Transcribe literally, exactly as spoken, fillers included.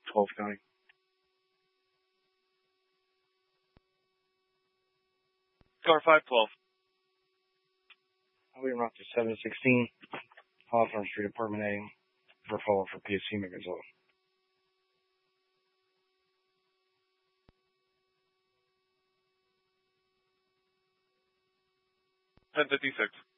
twelve County. Car five twelve. I'll be around to seven sixteen Hawthorne Street, Apartment A, for follow for P S C McIntyre. ten fifty-six.